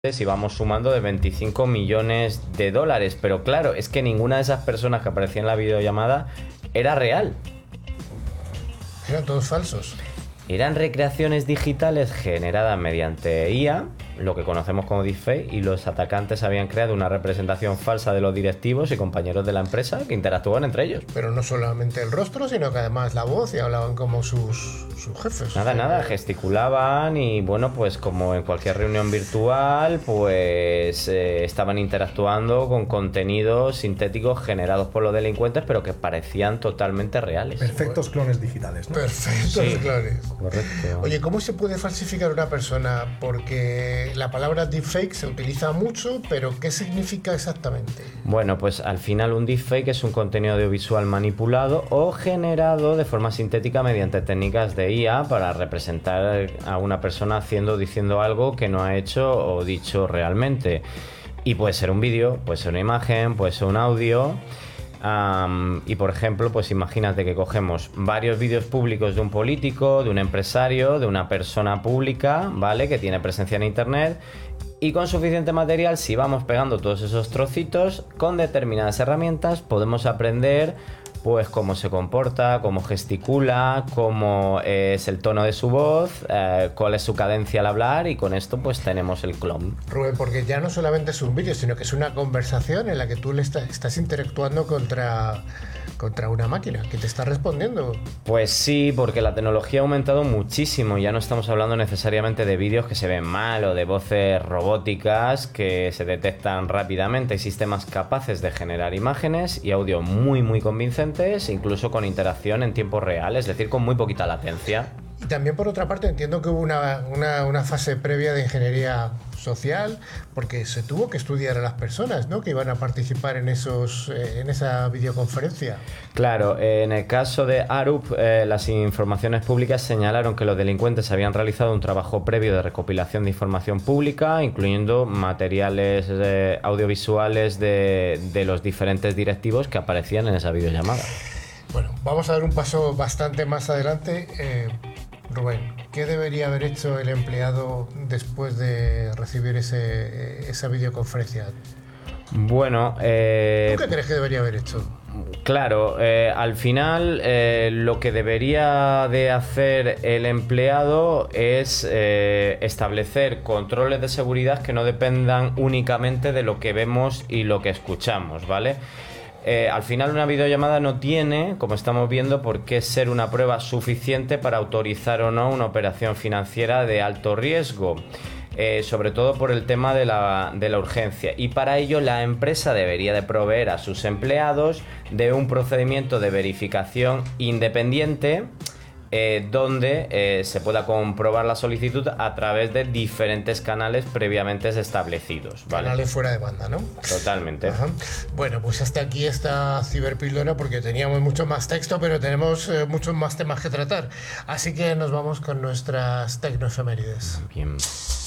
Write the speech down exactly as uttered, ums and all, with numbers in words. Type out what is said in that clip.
y vamos sumando de veinticinco millones de dólares. Pero claro, es que ninguna de esas personas que aparecía en la videollamada era real. Eran todos falsos. Eran recreaciones digitales generadas mediante I A, lo que conocemos como deepfake, y los atacantes habían creado una representación falsa de los directivos y compañeros de la empresa que interactuaban entre ellos. Pero no solamente el rostro, sino que además la voz, y hablaban como sus, sus jefes. Nada, nada, gesticulaban y bueno, pues como en cualquier reunión virtual, pues eh, estaban interactuando con contenidos sintéticos generados por los delincuentes, pero que parecían totalmente reales. Perfectos clones digitales, ¿no? Perfectos Sí. clones. Correcto. Oye, ¿cómo se puede falsificar una persona? Porque la palabra deepfake se utiliza mucho, pero ¿qué significa exactamente? Bueno, pues al final un deepfake es un contenido audiovisual manipulado o generado de forma sintética mediante técnicas de I A para representar a una persona haciendo o diciendo algo que no ha hecho o dicho realmente. Y puede ser un vídeo, puede ser una imagen, puede ser un audio. Um, y por ejemplo, pues imagínate que cogemos varios vídeos públicos de un político, de un empresario, de una persona pública, ¿vale? Que tiene presencia en internet. Y con suficiente material, si vamos pegando todos esos trocitos, con determinadas herramientas podemos aprender pues cómo se comporta, cómo gesticula, cómo es el tono de su voz, eh, cuál es su cadencia al hablar, y con esto pues tenemos el clon. Rubén, porque ya no solamente es un vídeo, sino que es una conversación en la que tú le está- estás interactuando contra, contra una máquina que te está respondiendo. Pues sí, porque la tecnología ha aumentado muchísimo. Ya no estamos hablando necesariamente de vídeos que se ven mal o de voces robóticas que se detectan rápidamente. Hay sistemas capaces de generar imágenes y audio muy muy convincentes, incluso con interacción en tiempo real, es decir, con muy poquita latencia. Y también, por otra parte, entiendo que hubo una, una, una fase previa de ingeniería social, porque se tuvo que estudiar a las personas, ¿no?, que iban a participar en, esos, eh, en esa videoconferencia. Claro, eh, en el caso de Arup, eh, las informaciones públicas señalaron que los delincuentes habían realizado un trabajo previo de recopilación de información pública, incluyendo materiales eh, audiovisuales de, de los diferentes directivos que aparecían en esa videollamada. Bueno, vamos a dar un paso bastante más adelante. Eh, Rubén, ¿qué debería haber hecho el empleado después de recibir ese, esa videoconferencia? Bueno, eh, ¿Tú qué crees que debería haber hecho? Claro, eh, al final eh, lo que debería de hacer el empleado es eh, establecer controles de seguridad que no dependan únicamente de lo que vemos y lo que escuchamos, ¿vale? Eh, al final una videollamada no tiene, como estamos viendo, por qué ser una prueba suficiente para autorizar o no una operación financiera de alto riesgo. Eh, sobre todo por el tema de la, de la urgencia, y para ello la empresa debería de proveer a sus empleados de un procedimiento de verificación independiente eh, donde eh, se pueda comprobar la solicitud a través de diferentes canales previamente establecidos, ¿vale? Canales fuera de banda, ¿no? Totalmente. Ajá. Bueno, pues hasta aquí esta ciberpíldora, porque teníamos mucho más texto, pero tenemos eh, muchos más temas que tratar. Así que nos vamos con nuestras tecnoefemérides. Bien.